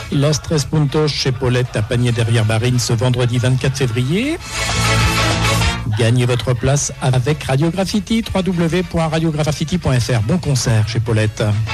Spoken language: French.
Los Tres Puntos chez Paulette à Panier derrière Barine ce vendredi 24 février. Gagnez votre place avec Radio Graffiti, www.radiograffiti.fr. Bon concert chez Paulette.